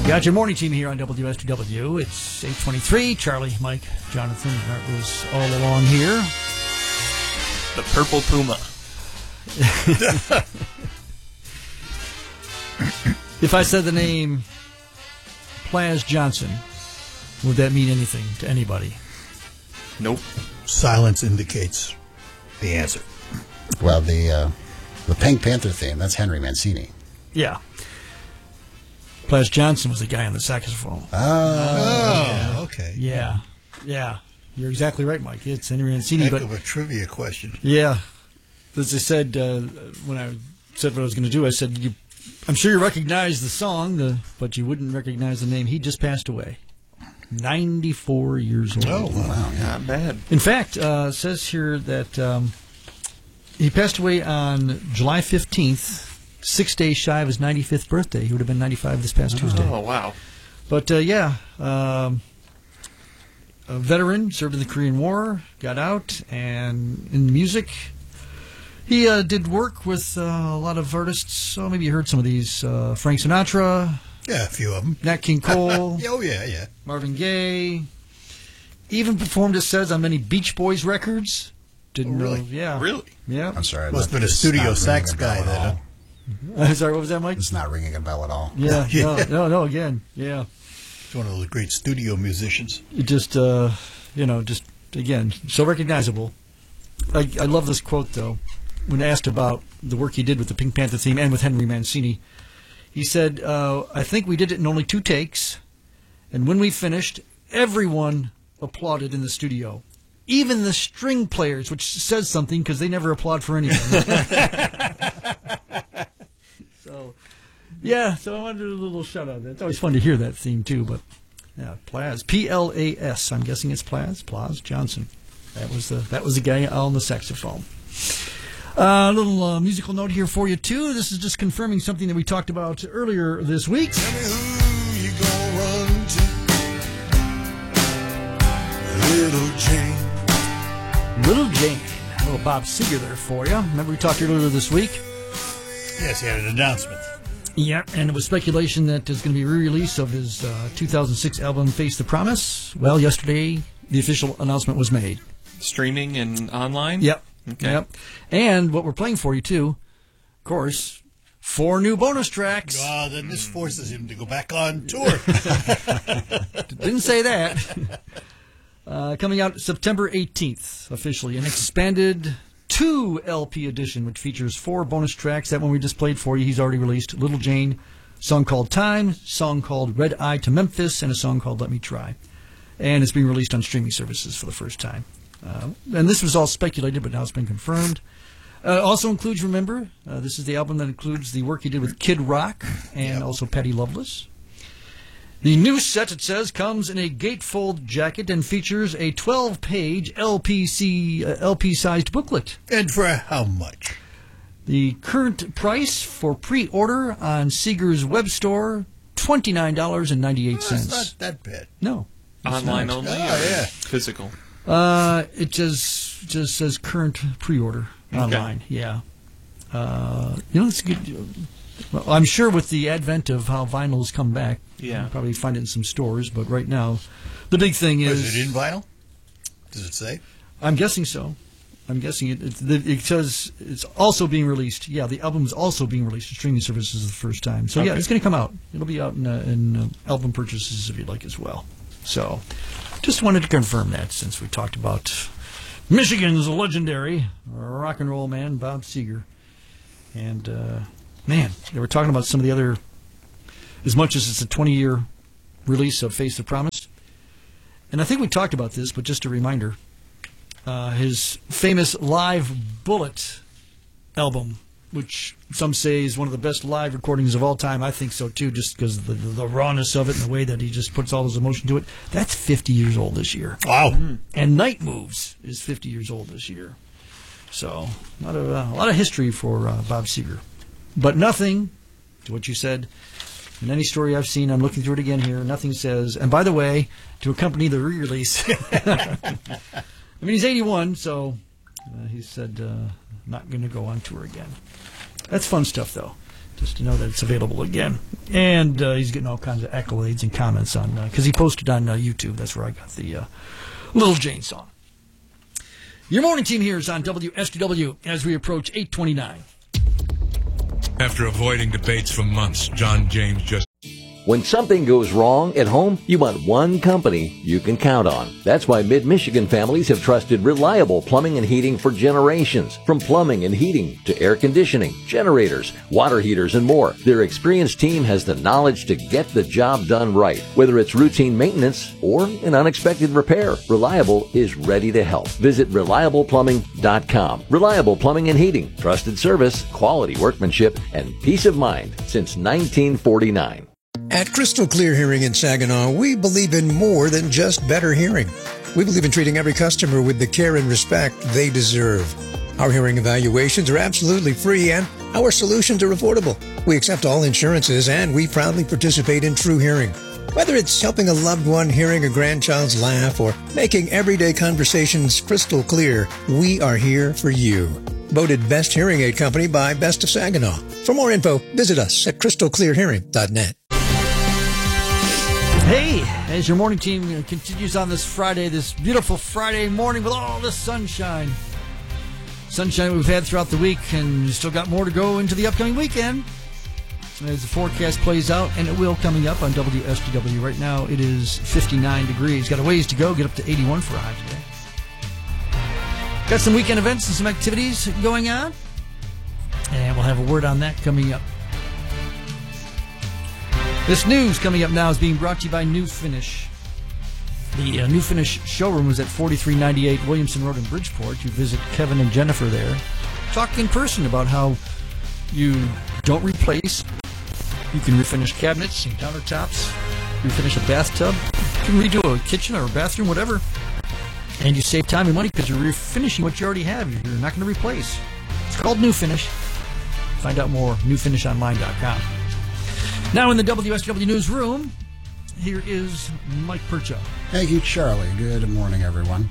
Got your morning team here on WSTW. It's 8:23. Charlie, Mike, Jonathan, Art was all along here. The Purple Puma. If I said the name Plaz Johnson, would that mean anything to anybody? Nope. Silence indicates the answer. Well, the Pink Panther theme, that's Henry Mancini. Yeah. Plaz Johnson was the guy on the saxophone. Oh, okay. Yeah. You're exactly right, Mike. It's Henry Mancini. Heck But of a trivia question. yeah, as I said when I said what I was going to do, I said, I'm sure you recognize the song, but you wouldn't recognize the name. He just passed away. 94 years old. Oh, wow. Not bad. In fact, it says here that he passed away on July 15th, 6 days shy of his 95th birthday. He would have been 95 this past Tuesday. Oh, wow. But, a veteran, served in the Korean War, got out, and in music, he did work with a lot of artists. So maybe you heard some of these. Frank Sinatra. Yeah, a few of them. Nat King Cole. Oh, yeah. Marvin Gaye. Even performed, it says, on many Beach Boys records. Didn't really? know. Yeah. Really? Yeah. I'm sorry. Must have been a it's studio not sax ringing a bell guy at then, all. Sorry, what was that, Mike? It's not ringing a bell at all. Yeah. Yeah. No, again. Yeah. It's one of those great studio musicians. It just, again, so recognizable. I love this quote, though. When asked about the work he did with the Pink Panther theme and with Henry Mancini, he said, I think we did it in only 2 takes, and when we finished, everyone applauded in the studio. Even the string players, which says something because they never applaud for anything. So I wanted a little shout out. It's always fun to hear that theme, too, but yeah, Plaz, P-L-A-S. I'm guessing it's Plaz Johnson. That was the guy on the saxophone. A little musical note here for you, too. This is just confirming something that we talked about earlier this week. Tell me who you gonna run to. Little Jane. Little Jane. A little Bob Seger there for you. Remember we talked earlier this week? Yes, he had an announcement. Yeah, and it was speculation that there's going to be a re-release of his 2006 album, Face the Promise. Well, yesterday, the official announcement was made. Streaming and online? Yep. Okay. Yep. And what we're playing for you, too, of course, 4 new bonus tracks. Then this forces him to go back on tour. Didn't say that. Coming out September 18th, officially. An expanded 2 LP edition, which features 4 bonus tracks. That one we just played for you, he's already released. Little Jane, song called Time, song called Red Eye to Memphis, and a song called Let Me Try. And it's being released on streaming services for the first time. And this was all speculated, but now it's been confirmed. Also includes, remember, this is the album that includes the work he did with Kid Rock and also Patty Loveless. The new set, it says, comes in a gatefold jacket and features a 12-page LP-sized booklet. And for how much? The current price for pre-order on Seeger's web store, $29.98. That's not that bad. No. Online only? Oh, yeah. Physical? It just says current pre-order online. Yeah. It's good. Well, I'm sure with the advent of how vinyls come back, you'll probably find it in some stores. But right now, the big thing is it in vinyl? Does it say? I'm guessing so. I'm guessing it says it's also being released. Yeah, the album is also being released to streaming services the first time. So, yeah, it's going to come out. It'll be out in album purchases if you'd like as well. So, just wanted to confirm that since we talked about Michigan's legendary rock and roll man, Bob Seger. And, man, they were talking about some of the other, as much as it's a 20-year release of Face the Promise. And I think we talked about this, but just a reminder. His famous Live Bullet album, which some say is one of the best live recordings of all time. I think so, too, just because of the rawness of it and the way that he just puts all his emotion to it. That's 50 years old this year. Wow. And Night Moves is 50 years old this year. So a lot of history for Bob Seger. But nothing, to what you said, in any story I've seen, I'm looking through it again here, nothing says, and by the way, to accompany the re-release, I mean, he's 81, so he said not going to go on tour again. That's fun stuff, though. just to know that it's available again. And he's getting all kinds of accolades and comments on, because he posted on YouTube. That's where I got the Little Jane song. Your morning team here is on WSTW as we approach 8:29. After avoiding debates for months, John James just... When something goes wrong at home, you want one company you can count on. That's why Mid-Michigan families have trusted reliable plumbing and heating for generations. From plumbing and heating to air conditioning, generators, water heaters, and more. Their experienced team has the knowledge to get the job done right. Whether it's routine maintenance or an unexpected repair, Reliable is ready to help. Visit ReliablePlumbing.com. Reliable Plumbing and Heating. Trusted service, quality workmanship, and peace of mind since 1949. At Crystal Clear Hearing in Saginaw, we believe in more than just better hearing. We believe in treating every customer with the care and respect they deserve. Our hearing evaluations are absolutely free and our solutions are affordable. We accept all insurances and we proudly participate in True Hearing. Whether it's helping a loved one hearing a grandchild's laugh or making everyday conversations crystal clear, we are here for you. Voted Best Hearing Aid Company by Best of Saginaw. For more info, visit us at crystalclearhearing.net. Hey, as your morning team continues on this Friday, this beautiful Friday morning with all the sunshine. Sunshine we've had throughout the week, and we've still got more to go into the upcoming weekend. As the forecast plays out, and it will coming up on WSTW. Right now it is 59 degrees. Got a ways to go, get up to 81 for a high today. Got some weekend events and some activities going on, and we'll have a word on that coming up. This news coming up now is being brought to you by New Finish. The New Finish showroom is at 4398 Williamson Road in Bridgeport. You visit Kevin and Jennifer there. Talk in person about how you don't replace. You can refinish cabinets and countertops, refinish a bathtub. You can redo a kitchen or a bathroom, whatever. And you save time and money because you're refinishing what you already have. You're not going to replace. It's called New Finish. Find out more, newfinishonline.com. Now in the WSW Newsroom, here is Mike Percha. Thank you, Charlie. Good morning, everyone.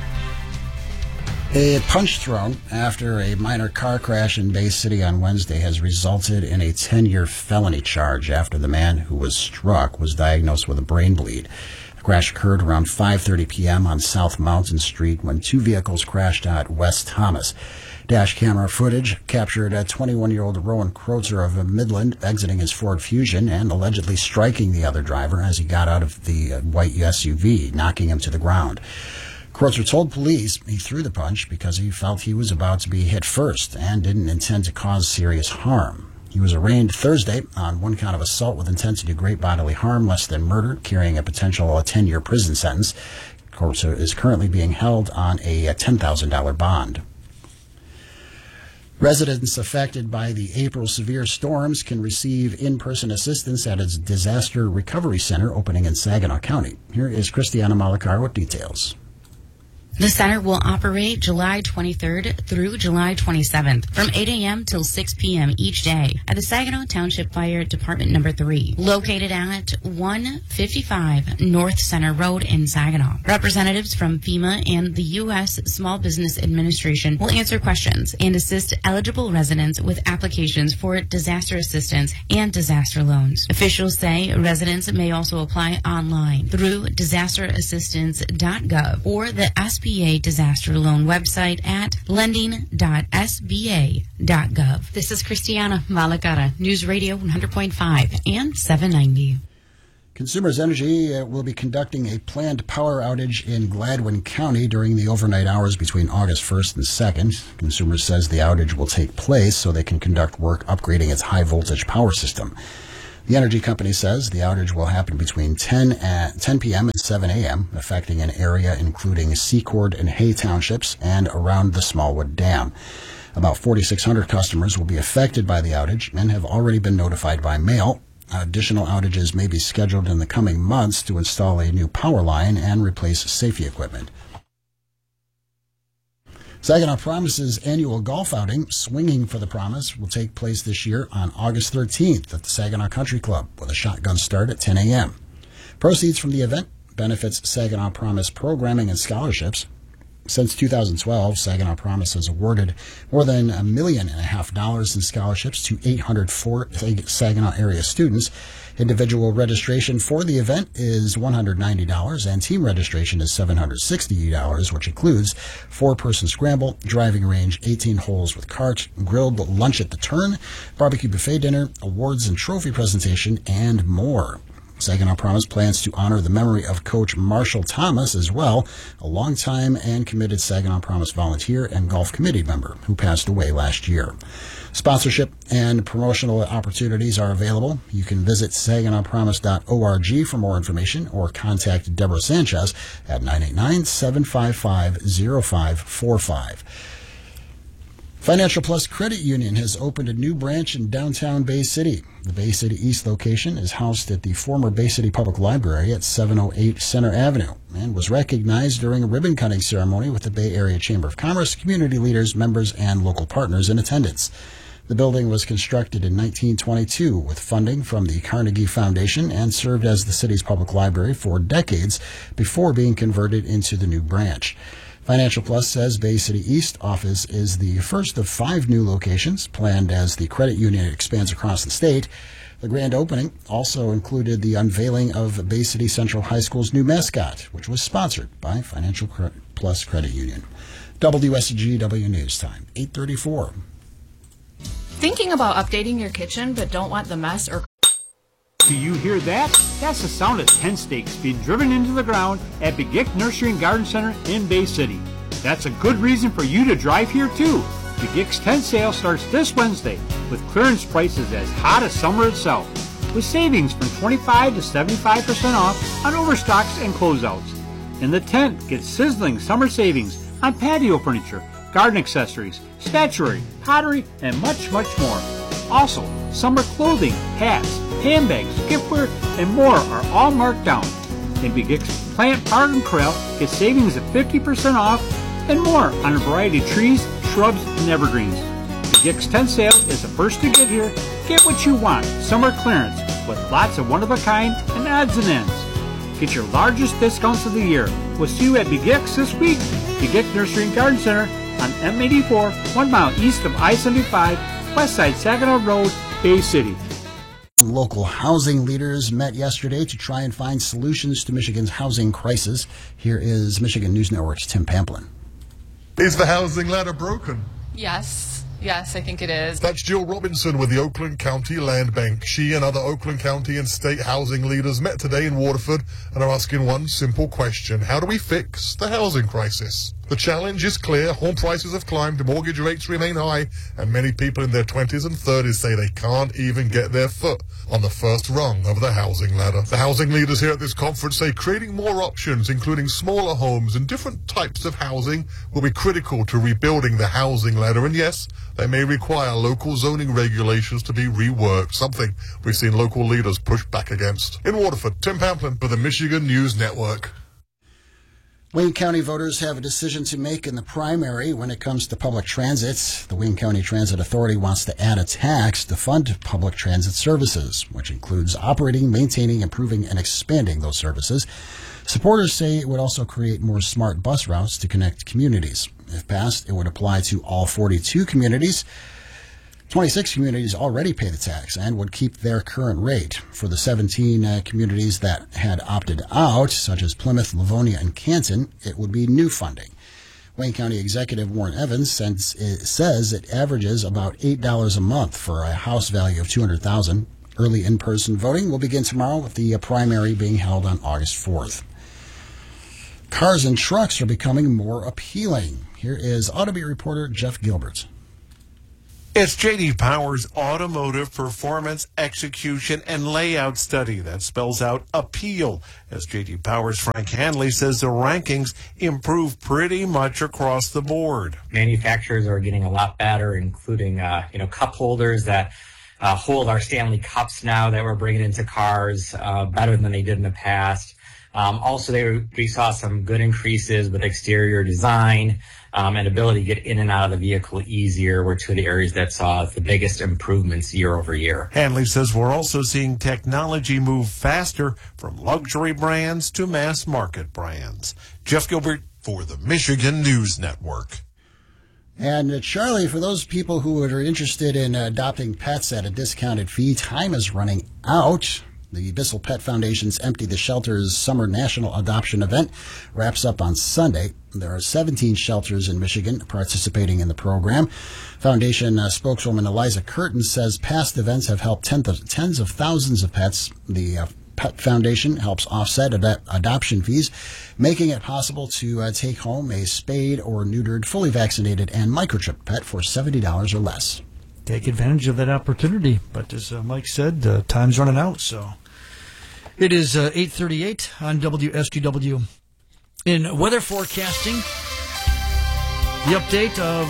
A punch thrown after a minor car crash in Bay City on Wednesday has resulted in a 10-year felony charge after the man who was struck was diagnosed with a brain bleed. The crash occurred around 5:30 p.m. on South Mountain Street when two vehicles crashed at West Thomas. Dash camera footage captured a 21-year-old Rowan Kreutzer of Midland exiting his Ford Fusion and allegedly striking the other driver as he got out of the white SUV, knocking him to the ground. Kreutzer told police he threw the punch because he felt he was about to be hit first and didn't intend to cause serious harm. He was arraigned Thursday on one count of assault with intent to do great bodily harm, less than murder, carrying a potential 10-year prison sentence. Kreutzer is currently being held on a $10,000 bond. Residents affected by the April severe storms can receive in-person assistance at its Disaster Recovery Center opening in Saginaw County. Here is Christiana Malakar with details. The center will operate July 23rd through July 27th from 8 a.m. till 6 p.m. each day at the Saginaw Township Fire Department Number 3, located at 155 North Center Road in Saginaw. Representatives from FEMA and the U.S. Small Business Administration will answer questions and assist eligible residents with applications for disaster assistance and disaster loans. Officials say residents may also apply online through disasterassistance.gov or the SBA disaster loan website at lending.sba.gov. This is Christiana Malakara, News Radio 100.5 and 790. Consumers Energy will be conducting a planned power outage in Gladwin County during the overnight hours between August 1st and 2nd. Consumers says the outage will take place so they can conduct work upgrading its high-voltage power system. The energy company says the outage will happen between 10 p.m. and 7 a.m., affecting an area including Secord and Hay Townships and around the Smallwood Dam. About 4,600 customers will be affected by the outage and have already been notified by mail. Additional outages may be scheduled in the coming months to install a new power line and replace safety equipment. Saginaw Promise's annual golf outing, Swinging for the Promise, will take place this year on August 13th at the Saginaw Country Club with a shotgun start at 10 a.m. Proceeds from the event benefits Saginaw Promise programming and scholarships. Since 2012, Saginaw Promise has awarded more than $1.5 million in scholarships to 804 Saginaw area students. Individual registration for the event is $190, and team registration is $760, which includes 4-person scramble, driving range, 18 holes with cart, grilled lunch at the turn, barbecue buffet dinner, awards and trophy presentation, and more. Saginaw Promise plans to honor the memory of Coach Marshall Thomas as well, a longtime and committed Saginaw Promise volunteer and golf committee member who passed away last year. Sponsorship and promotional opportunities are available. You can visit saginawpromise.org for more information or contact Deborah Sanchez at 989-755-0545. Financial Plus Credit Union has opened a new branch in downtown Bay City. The Bay City East location is housed at the former Bay City Public Library at 708 Center Avenue and was recognized during a ribbon-cutting ceremony with the Bay Area Chamber of Commerce, community leaders, members, and local partners in attendance. The building was constructed in 1922 with funding from the Carnegie Foundation and served as the city's public library for decades before being converted into the new branch. Financial Plus says Bay City East office is the first of 5 new locations planned as the credit union expands across the state. The grand opening also included the unveiling of Bay City Central High School's new mascot, which was sponsored by Financial Plus Credit Union. WSGW News Time, 8:34. Thinking about updating your kitchen but don't want the mess or... Do you hear that? That's the sound of tent stakes being driven into the ground at Begic Nursery and Garden Center in Bay City. That's a good reason for you to drive here too. Begic's tent sale starts this Wednesday with clearance prices as hot as summer itself, with savings from 25 to 75% off on overstocks and closeouts. In the tent, get sizzling summer savings on patio furniture, garden accessories, statuary, pottery, and much, much more. Also, summer clothing, hats, handbags, giftware, and more are all marked down. In Begic's Plant, Park, and Corral, get savings of 50% off and more on a variety of trees, shrubs, and evergreens. Begic's tent sale is the first to get here. Get what you want, summer clearance, with lots of one-of-a-kind and odds and ends. Get your largest discounts of the year. We'll see you at Begic's this week. Begic Nursery and Garden Center on M84, 1 mile east of I-75, west side Saginaw Road, Bay City. Local housing leaders met yesterday to try and find solutions to Michigan's housing crisis. Here is Michigan News Network's Tim Pamplin. Is the housing ladder broken? Yes, I think it is. That's Jill Robinson with the Oakland County Land Bank. She and other Oakland County and state housing leaders met today in Waterford and are asking one simple question. How do we fix the housing crisis? The challenge is clear. Home prices have climbed, mortgage rates remain high, and many people in their 20s and 30s say they can't even get their foot on the first rung of the housing ladder. The housing leaders here at this conference say creating more options, including smaller homes and different types of housing, will be critical to rebuilding the housing ladder. And yes, they may require local zoning regulations to be reworked, something we've seen local leaders push back against. In Waterford, Tim Pamplin for the Michigan News Network. Wayne County voters have a decision to make in the primary when it comes to public transit. The Wayne County Transit Authority wants to add a tax to fund public transit services, which includes operating, maintaining, improving, and expanding those services. Supporters say it would also create more smart bus routes to connect communities. If passed, it would apply to all 42 communities. 26 communities already pay the tax and would keep their current rate. For the 17 communities that had opted out, such as Plymouth, Livonia, and Canton, it would be new funding. Wayne County Executive Warren Evans says it averages about $8 a month for a house value of $200,000. Early in-person voting will begin tomorrow, with the primary being held on August 4th. Cars and trucks are becoming more appealing. Here is Autobeat reporter Jeff Gilbert. It's J.D. Power's Automotive Performance, Execution, and Layout Study that spells out appeal. As J.D. Power's Frank Hanley says, the rankings improve pretty much across the board. Manufacturers are getting a lot better, including, cup holders that hold our Stanley Cups now that we're bringing into cars better than they did in the past. Also, we saw some good increases with exterior design and ability to get in and out of the vehicle easier were two of the areas that saw the biggest improvements year over year. Hanley says we're also seeing technology move faster from luxury brands to mass market brands. Jeff Gilbert, for the Michigan News Network. And Charlie, for those people who are interested in adopting pets at a discounted fee, time is running out. The Bissell Pet Foundation's Empty the Shelters Summer National Adoption Event wraps up on Sunday. There are 17 shelters in Michigan participating in the program. Foundation spokeswoman Eliza Curtin says past events have helped tens of thousands of pets. The Pet Foundation helps offset adoption fees, making it possible to take home a spayed or neutered, fully vaccinated, and microchipped pet for $70 or less. Take advantage of that opportunity. But as Mike said, time's running out. So it is 8:38 on WSGW. In weather forecasting, the update of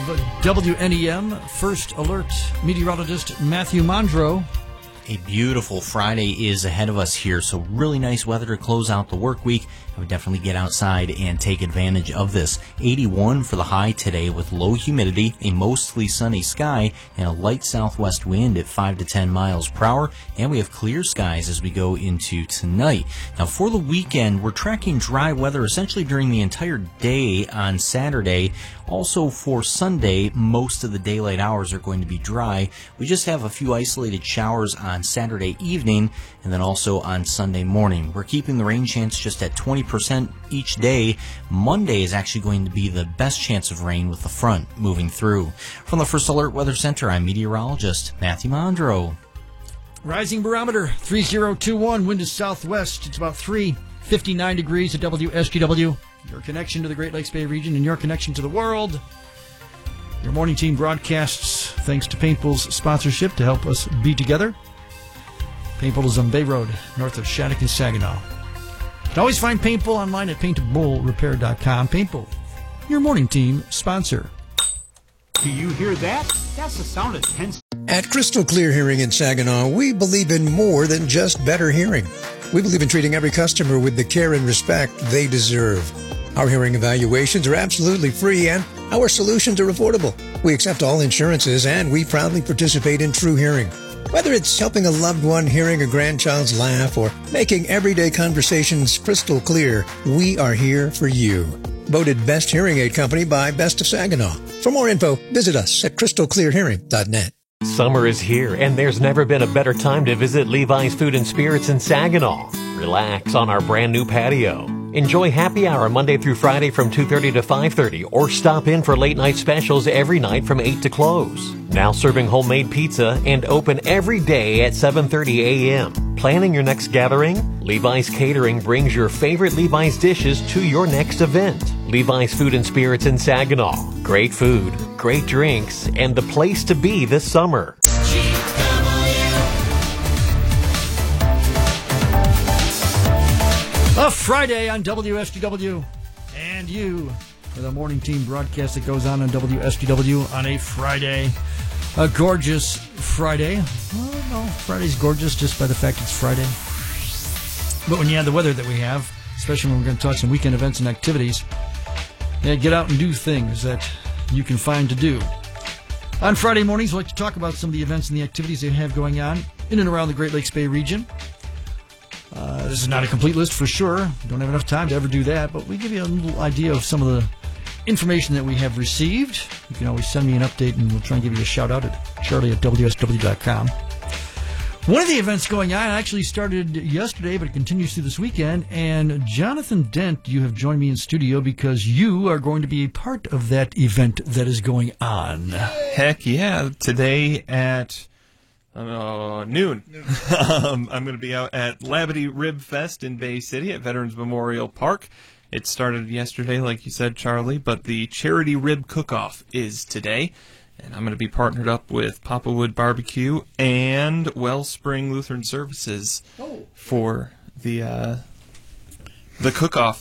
WNEM First Alert meteorologist Matthew Mondro. A beautiful Friday is ahead of us here, so really nice weather to close out the work week. I would definitely get outside and take advantage of this. 81 for the high today with low humidity, a mostly sunny sky, and a light southwest wind at 5 to 10 miles per hour. And we have clear skies as we go into tonight. Now for the weekend, we're tracking dry weather essentially during the entire day on Saturday. Also for Sunday, most of the daylight hours are going to be dry. We just have a few isolated showers on Saturday evening and then also on Sunday morning. We're keeping the rain chance just at 20% each day. Monday is actually going to be the best chance of rain with the front moving through. From the First Alert Weather Center, I'm meteorologist Matthew Mondro. Rising barometer 3021, wind is southwest. It's about 59 degrees at WSGW. Your connection to the Great Lakes Bay region and your connection to the world. Your morning team broadcasts thanks to Paintbull's sponsorship to help us be together. Paintbull is on Bay Road, north of Shattuck and Saginaw. You can always find Paintbull online at paintbullrepair.com. Paintbull, your morning team sponsor. Do you hear that? That's the sound of 10. At Crystal Clear Hearing in Saginaw, we believe in more than just better hearing. We believe in treating every customer with the care and respect they deserve. Our hearing evaluations are absolutely free and our solutions are affordable. We accept all insurances and we proudly participate in True Hearing. Whether it's helping a loved one hearing a grandchild's laugh or making everyday conversations crystal clear, we are here for you. Voted Best Hearing Aid Company by Best of Saginaw. For more info, visit us at crystalclearhearing.net. Summer is here, and there's never been a better time to visit Levi's Food and Spirits in Saginaw. Relax on our brand new patio. Enjoy happy hour Monday through Friday from 2:30 to 5:30, or stop in for late night specials every night from 8 to close. Now serving homemade pizza and open every day at 7:30 a.m. Planning your next gathering? Levi's Catering brings your favorite Levi's dishes to your next event. Levi's Food and Spirits in Saginaw. Great food, great drinks, and the place to be this summer. A Friday on WSGW and you for the morning team broadcast that goes on WSGW on a Friday. A gorgeous Friday. Well, no, Friday's gorgeous just by the fact it's Friday. But when you have the weather that we have, especially when we're going to talk some weekend events and activities, yeah, get out and do things that you can find to do. On Friday mornings, we like to talk about some of the events and the activities they have going on in and around the Great Lakes Bay region. This is not a complete list for sure. We don't have enough time to ever do that, but we give you a little idea of some of the information that we have received. You can always send me an update, and we'll try and give you a shout-out at charlie@wsw.com. One of the events going on actually started yesterday, but it continues through this weekend. And Jonathan Dent, you have joined me in studio because you are going to be a part of that event that is going on. Heck yeah. Today at noon. I'm going to be out at Labadee Rib Fest in Bay City at Veterans Memorial Park. It started yesterday, like you said, Charlie, but the Charity Rib Cook-Off is today. And I'm going to be partnered up with Papa Wood Barbecue and Wellspring Lutheran Services for the cook-off